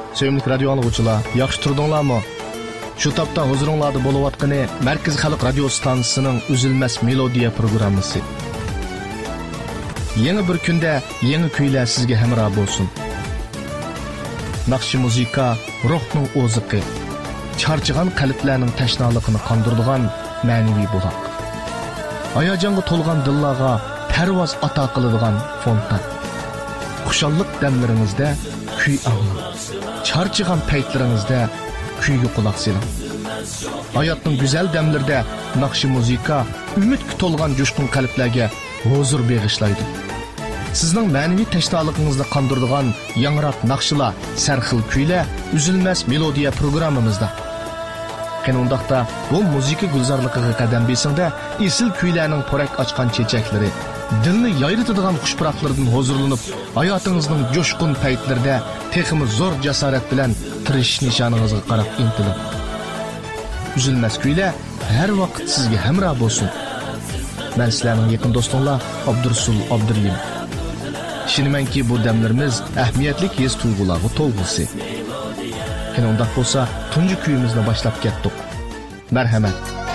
Sevimli radio anlıqçılar, yaxşı turdinglarmi? Şu tapda huzuringlarda bo'layotgani Markaz Xalq radio stansiyasining Uzilmas melodiya programmasi. Yangi bir kunda yangi kuylar sizga hamroh bo'lsin. Naqshi muzika ruhning o'ziqi, charchigan qalblarning tashnaligini qondiradigan ma'naviy buloq. Hayajonga to'lgan dillarga parvoz ato qiladigan fontan. Xushallik damlaringizda kuy anglang. Charchigan paytlaringizda kuyga quloq soling. Hayotning go'zal damlarida naqshi muzika umidga to'lgan jo'shqin qalblarga huzur bag'ishlaydi. Sizning ma'naviy tashnoligingizni qondiradigan yangroq naqshlar, sarxil kuylar Uzilmas melodiya programmamizda. Qanundaqda bu muzika gulzorligiga qadam besingda esil kuylarning porak ochgan chechaklari, dilni yayritadigan xushpuroqlardan huzurlanib, hayotingizning jo'shqin paytlarida texmi zo'r jasorat bilan tirish nishoningizga qarab intiling. Uzilmas kuylar har vaqt sizga hamroh bo'lsin. Men sizlarning yaqin do'stinglar Abdursul Abdurlim. Ishonimanki bu damlarimiz ahamiyatli his tuyg'ularga to'lg'isi. Qanday bo'lsa, tunji kuyimizni boshlab ketdik. Marhamat.